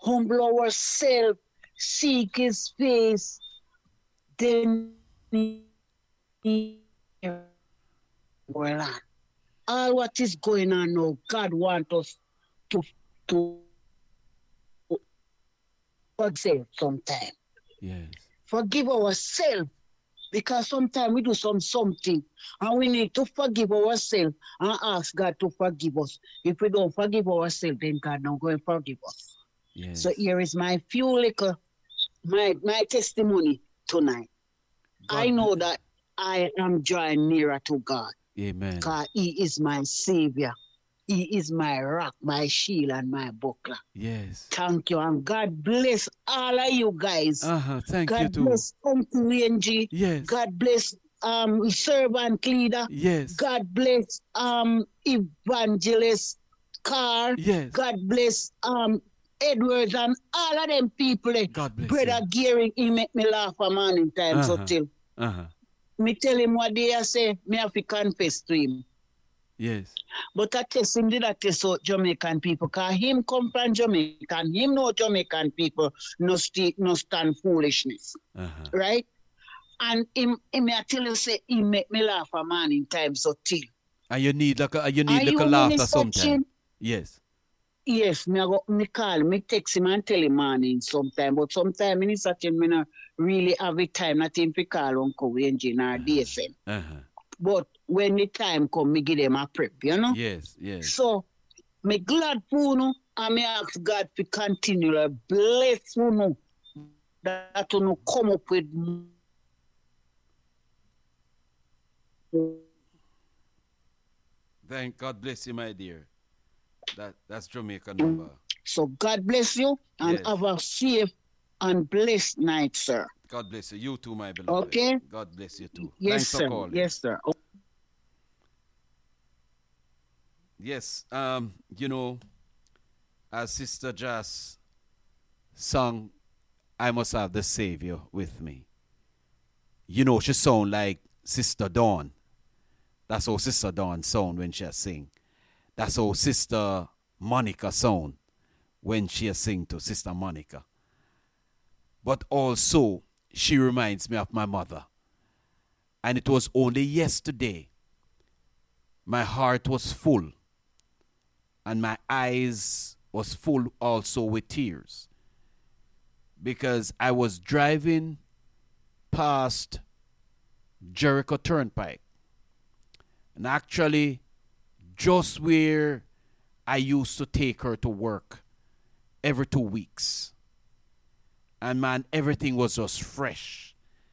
humble ourselves, seek his face, then our land. All what is going on now, God wants us to forgive sometime. Yes. Forgive ourselves because sometimes we do something and we need to forgive ourselves and ask God to forgive us. If we don't forgive ourselves, then God not going to forgive us. So Yes. here is my few little my testimony tonight. I God. know that I am drawing nearer to God Amen. because He is my Savior. He is my rock, my shield, and my buckler. Yes. Thank you. And God bless all of you guys. Uh-huh. Thank you God too. bless Uncle Angie. Yes. God bless servant leader. Yes. God bless evangelist Carr. Yes. God bless Edwards and all of them people. God bless Brother you. Gary, he make me laugh a man in time. So Uh-huh. till Uh-huh. me tell him what they say, me have to confess to him. Yes. But I test him did I test out Jamaican people, cause him come from Jamaican. Him know Jamaican people no stand foolishness. Uh-huh. Right? And him I tell you say he make me laugh a man in time so till. And you Are need like a you laughter Minister sometime. Chin? Yes. Yes, me call, me text him and tell him morning sometime. But sometime Minister Chin me not really have the time not him to call Uncle Engine or DSM. Uh-huh. But when the time come, me give them a prep, you know? Yes. Yes. So me glad for you and me ask God to continue to bless you that you come up with Thank God bless you, my dear. That's Jamaica number. so God bless you and Yes. have a safe and blessed night, sir. God bless you. You too, my beloved. Okay? God bless you too. Yes, Thanks for sir. calling. Yes, sir. Yes. As Sister Jas sung, I must have the Savior with me. She sound like Sister Dawn. That's how Sister Dawn sound when she sing. That's how Sister Monica sound when she sing to Sister Monica. But also, she reminds me of my mother. And it was only yesterday my heart was full and my eyes was full also with tears because I was driving past Jericho Turnpike, and actually just where I used to take her to work every 2 weeks. And man, everything was just fresh.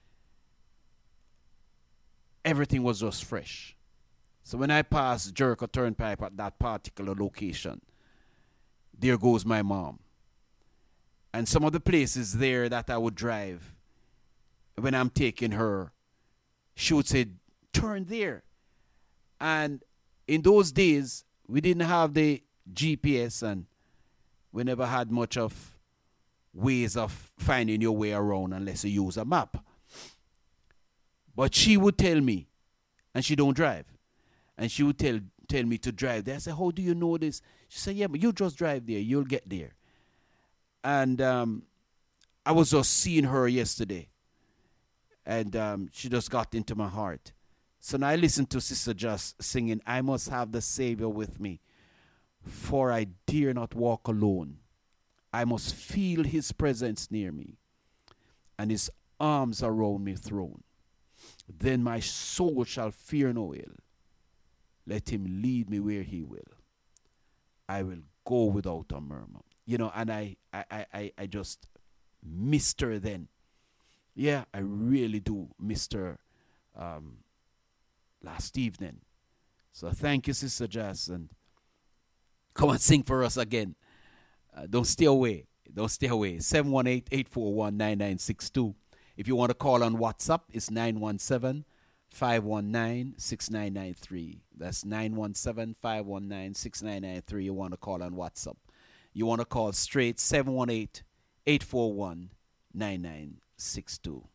Everything was just fresh. So when I passed Jericho Turnpike at that particular location, there goes my mom. And some of the places there that I would drive, when I'm taking her, she would say, turn there. And in those days, we didn't have the GPS and we never had much of ways of finding your way around unless you use a map. But she would tell me, and she don't drive, and she would tell me to drive there. I said, how do you know this? She said, yeah, but you just drive there. You'll get there. And I was just seeing her yesterday, and she just got into my heart. So now I listened to Sister Just singing, I must have the Savior with me, for I dare not walk alone. I must feel his presence near me, and his arms around me thrown. Then my soul shall fear no ill. Let him lead me where he will. I will go without a murmur. And I just missed her then. Yeah, I really do missed her last evening. So thank you, Sister Jess, and come and sing for us again. Don't stay away. Don't stay away. 718-841-9962. If you want to call on WhatsApp, it's 917-519-6993. That's 917-519-6993. You want to call on WhatsApp. You want to call straight, 718-841-9962.